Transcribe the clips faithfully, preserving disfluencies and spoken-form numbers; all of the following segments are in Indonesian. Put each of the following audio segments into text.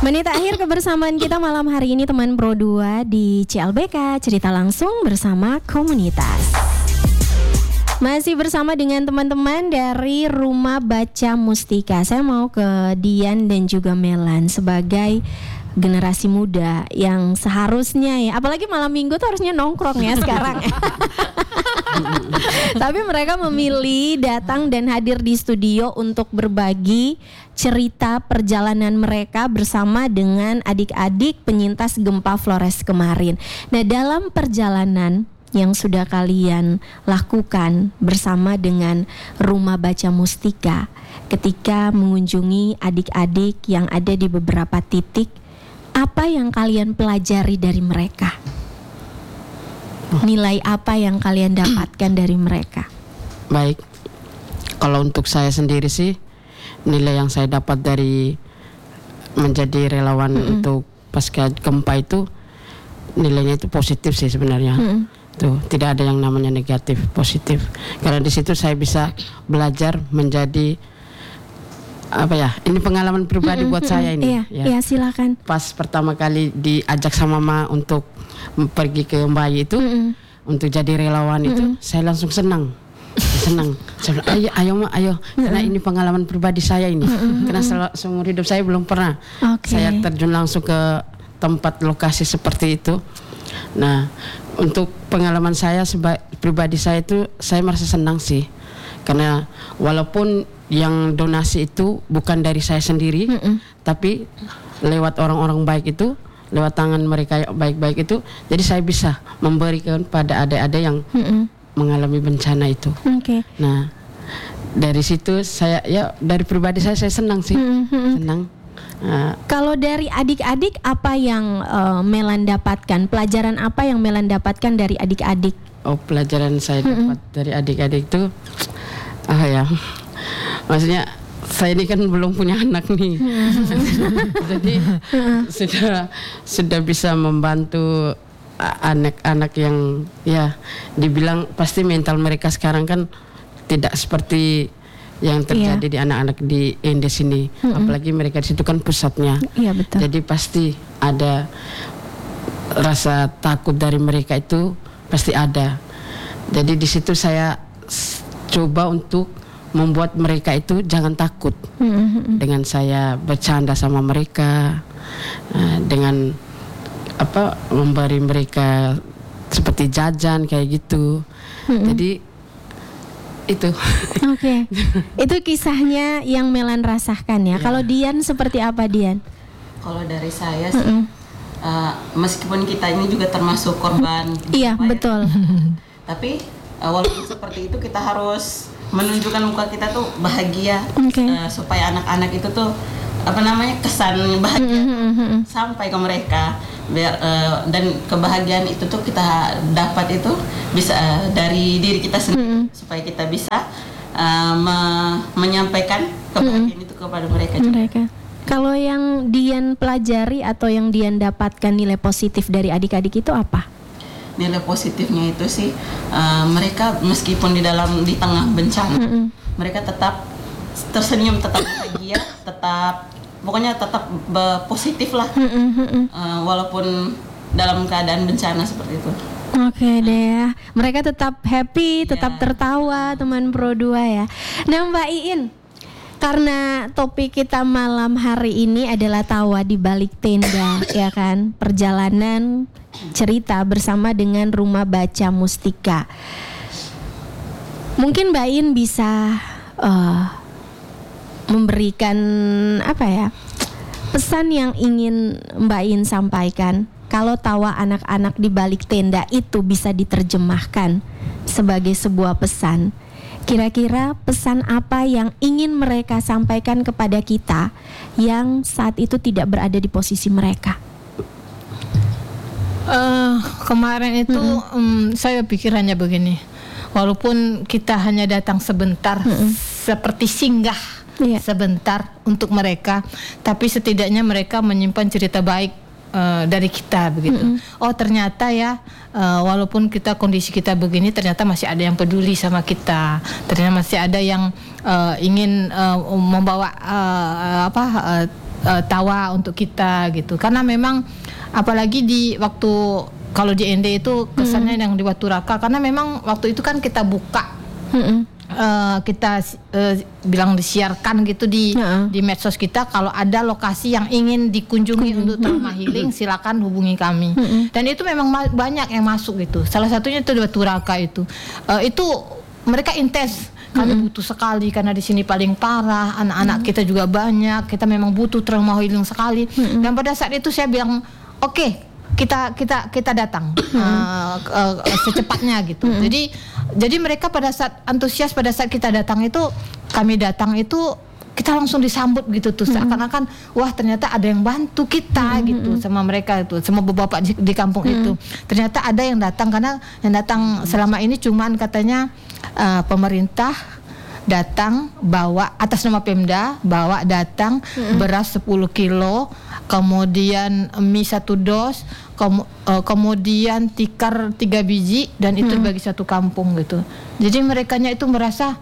Menit akhir kebersamaan kita malam hari ini teman Pro dua di C L B K Cerita Langsung bersama Komunitas. Masih bersama dengan teman-teman dari Rumah Baca Mustika. Saya mau ke Dian dan juga Melan sebagai generasi muda yang seharusnya ya, apalagi malam minggu tuh harusnya nongkrong ya sekarang. Tapi mereka memilih datang dan hadir di studio untuk berbagi cerita perjalanan mereka bersama dengan adik-adik penyintas gempa Flores kemarin. Nah, dalam perjalanan yang sudah kalian lakukan bersama dengan Rumah Baca Mustika ketika mengunjungi adik-adik yang ada di beberapa titik, apa yang kalian pelajari dari mereka? Nilai apa yang kalian dapatkan dari mereka? Baik, kalau untuk saya sendiri sih, nilai yang saya dapat dari menjadi relawan mm-hmm. untuk pasca gempa itu, nilainya itu positif sih sebenarnya. Mm-hmm. Tuh, tidak ada yang namanya negatif, positif. Karena di situ saya bisa belajar menjadi apa ya? Ini pengalaman pribadi mm-hmm. buat saya ini. Iya, ya. Iya, silakan. Pas pertama kali diajak sama mama untuk pergi ke Mbayi itu mm-hmm. untuk jadi relawan mm-hmm. itu, saya langsung senang. Senang. Saya bilang, ayo, ayo ma, ayo. Mm-hmm. Karena ini pengalaman pribadi saya ini. Mm-hmm. Karena sel- seumur hidup saya belum pernah. Okay. Saya terjun langsung ke tempat lokasi seperti itu. Nah, untuk pengalaman saya sebagai pribadi saya itu, saya merasa senang sih. Karena walaupun yang donasi itu bukan dari saya sendiri, mm-mm. tapi lewat orang-orang baik itu, lewat tangan mereka yang baik-baik itu, jadi saya bisa memberikan pada adik-adik yang mm-mm. mengalami bencana itu. Okay. Nah, dari situ saya ya dari pribadi saya saya senang sih, mm-hmm. senang. Nah, kalau dari adik-adik apa yang uh, Melan dapatkan? Pelajaran apa yang Melan dapatkan dari adik-adik? Oh, pelajaran saya mm-hmm. dapat dari adik-adik itu, ah ya. Maksudnya saya ini kan belum punya anak nih, jadi sudah sudah bisa membantu anak-anak yang ya dibilang pasti mental mereka sekarang kan tidak seperti yang terjadi yeah. di anak-anak di Indes ini, mm-hmm. apalagi mereka di situ kan pusatnya, yeah, betul. Jadi pasti ada rasa takut dari mereka itu pasti ada. Jadi di situ saya coba untuk membuat mereka itu jangan takut mm-hmm. dengan saya bercanda sama mereka, uh, dengan apa memberi mereka seperti jajan kayak gitu. Mm-hmm. Jadi itu. Oke. Okay. Itu kisahnya yang Melan rasakan ya. Yeah. Kalau Dian seperti apa, Dian? Kalau dari saya sih, mm-hmm. uh, meskipun kita ini juga termasuk korban. Iya, yeah, betul. Tapi uh, walaupun seperti itu kita harus menunjukkan muka kita tuh bahagia, okay. uh, supaya anak-anak itu tuh apa namanya kesan bahagia mm-hmm. sampai ke mereka, biar uh, dan kebahagiaan itu tuh kita dapat itu bisa uh, dari diri kita sendiri, mm-hmm. supaya kita bisa uh, me- menyampaikan kebahagiaan mm-hmm. itu kepada mereka juga. Mereka. Kalau yang Dian pelajari atau yang Dian dapatkan nilai positif dari adik-adik itu apa? Nilai positifnya itu sih uh, mereka meskipun di dalam di tengah bencana, mm-hmm. mereka tetap tersenyum, tetap bahagia, tetap pokoknya tetap be- positif lah, mm-hmm. uh, walaupun dalam keadaan bencana seperti itu. Oke okay, deh ya, mereka tetap happy, tetap yeah. tertawa, teman Pro dua ya. Nah Mbak Iin, karena topik kita malam hari ini adalah tawa di balik tenda, ya kan? Perjalanan cerita bersama dengan Rumah Baca Mustika. Mungkin Mbak In bisa uh, memberikan apa ya, pesan yang ingin Mbak In sampaikan. Kalau tawa anak-anak di balik tenda itu bisa diterjemahkan sebagai sebuah pesan. Kira-kira pesan apa yang ingin mereka sampaikan kepada kita yang saat itu tidak berada di posisi mereka? Uh, kemarin itu mm-hmm. um, saya pikirannya begini, walaupun kita hanya datang sebentar, mm-hmm. seperti singgah yeah. sebentar untuk mereka, tapi setidaknya mereka menyimpan cerita baik uh, dari kita begitu. Mm-hmm. Oh ternyata ya, uh, walaupun kita kondisi kita begini, ternyata masih ada yang peduli sama kita, ternyata masih ada yang uh, ingin uh, membawa uh, apa uh, uh, tawa untuk kita gitu. Karena memang apalagi di waktu kalau di N D itu kesannya hmm. yang di Watu Raka, karena memang waktu itu kan kita buka hmm. Uh, kita uh, bilang disiarkan gitu di uh-uh. di medsos kita, kalau ada lokasi yang ingin dikunjungi uh-huh. untuk trauma healing silakan hubungi kami. Uh-uh. Dan itu memang ma- banyak yang masuk gitu. Salah satunya itu di Watu Raka itu. Uh, itu mereka intens. Kami uh-huh. butuh sekali karena di sini paling parah, anak-anak uh-huh. kita juga banyak. Kita memang butuh trauma healing sekali. Uh-huh. Dan pada saat itu saya bilang, oke, okay, kita kita kita datang uh, uh, secepatnya gitu. Uh-huh. Jadi Jadi mereka pada saat antusias, pada saat kita datang itu, kami datang itu kita langsung disambut gitu tuh, seakan-akan wah ternyata ada yang bantu kita mm-hmm. gitu sama mereka itu, sama bapak di, di kampung mm-hmm. itu. Ternyata ada yang datang, karena yang datang selama ini cuman katanya uh, pemerintah datang bawa atas nama Pemda, bawa datang mm-hmm. beras sepuluh kilo, kemudian mie satu dos, Kom- uh, kemudian tikar tiga biji, dan itu hmm. bagi satu kampung gitu. Jadi merekanya itu merasa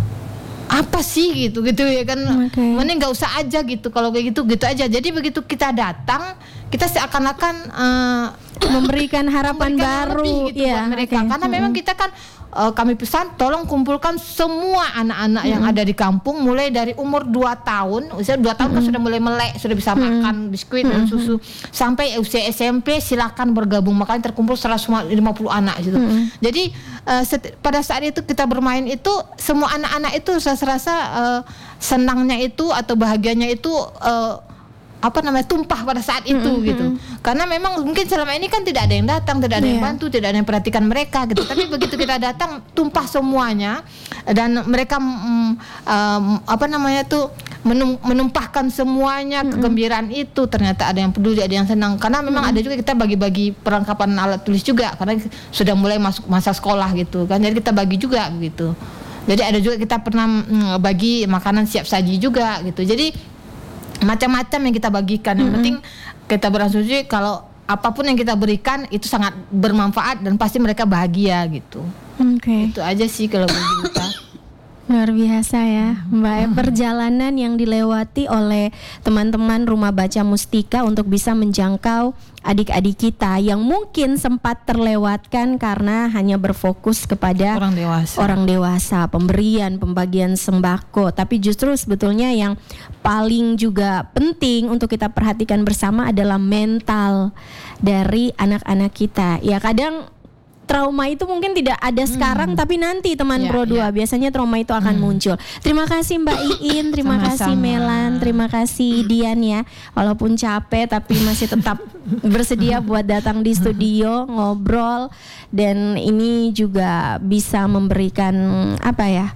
apa sih gitu gitu ya kan, okay. mending nggak usah aja gitu, kalau kayak gitu gitu aja. Jadi begitu kita datang, kita seakan-akan uh, memberikan harapan memberikan baru gitu ya, buat mereka. Okay. Karena hmm. memang kita kan uh, kami pesan tolong kumpulkan semua anak-anak hmm. yang ada di kampung, mulai dari umur dua tahun, usia dua tahun hmm. kan sudah mulai melek, sudah bisa hmm. makan biskuit hmm. dan susu, sampai usia S M P silakan bergabung. Makanya terkumpul seratus lima puluh anak gitu. Hmm. Jadi uh, set, pada saat itu kita bermain itu, semua anak-anak itu saya rasa uh, senangnya itu atau bahagianya itu uh, apa namanya tumpah pada saat itu mm-hmm. gitu. Karena memang mungkin selama ini kan tidak ada yang datang, tidak ada yeah. yang bantu, tidak ada yang perhatikan mereka gitu. Tapi begitu kita datang, tumpah semuanya, dan mereka um, um, apa namanya tuh menum, menumpahkan semuanya mm-hmm. kegembiraan itu. Ternyata ada yang peduli, ada yang senang. Karena memang mm-hmm. ada juga kita bagi-bagi perlengkapan alat tulis juga, karena sudah mulai masuk masa sekolah gitu kan. Jadi kita bagi juga gitu. Jadi ada juga kita pernah mm, bagi makanan siap saji juga gitu. Jadi macam-macam yang kita bagikan. Yang mm-hmm. penting kita berasumsi kalau apapun yang kita berikan itu sangat bermanfaat dan pasti mereka bahagia gitu. Oke. Okay. Itu aja sih kalau bagi kita. Luar biasa ya Mbak, perjalanan yang dilewati oleh teman-teman Rumah Baca Mustika untuk bisa menjangkau adik-adik kita yang mungkin sempat terlewatkan karena hanya berfokus kepada orang dewasa, orang dewasa, pemberian, pembagian sembako. Tapi justru sebetulnya yang paling juga penting untuk kita perhatikan bersama adalah mental dari anak-anak kita. Ya kadang trauma itu mungkin tidak ada sekarang, hmm. tapi nanti teman ya, Pro dua ya. Biasanya trauma itu akan hmm. muncul. Terima kasih Mbak Iin, terima Sama-sama. kasih Melan, terima kasih Dian ya. Walaupun capek tapi masih tetap bersedia buat datang di studio ngobrol, dan ini juga bisa memberikan apa ya?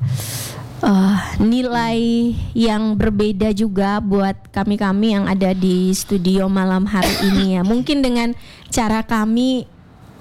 Uh, nilai yang berbeda juga buat kami-kami yang ada di studio malam hari ini ya. Mungkin dengan cara kami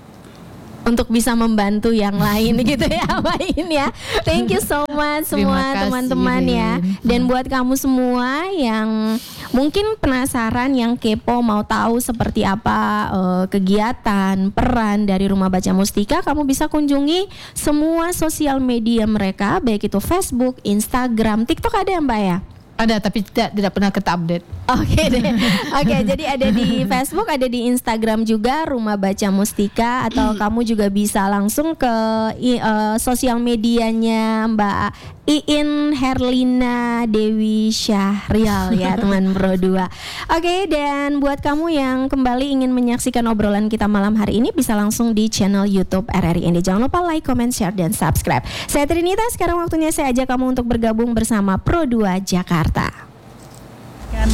untuk bisa membantu yang lain gitu ya Mbak In ya. Thank you so much semua teman-teman ya. Dan buat kamu semua yang mungkin penasaran, yang kepo mau tahu seperti apa uh, kegiatan, peran dari Rumah Baca Mustika, kamu bisa kunjungi semua sosial media mereka, baik itu Facebook, Instagram, TikTok ada ya Mbak ya? Ada, tapi tidak tidak pernah kita update. Oke okay deh. Oke, okay, jadi ada di Facebook, ada di Instagram juga Rumah Baca Mustika, atau kamu juga bisa langsung ke uh, sosial medianya Mbak Iin Herlina Dewi Syahrial ya teman Pro dua. Oke, okay, dan buat kamu yang kembali ingin menyaksikan obrolan kita malam hari ini, bisa langsung di channel YouTube R R I N D. Jangan lupa like, comment, share, dan subscribe. Saya Trinita, sekarang waktunya saya ajak kamu untuk bergabung bersama Pro dua Jakarta.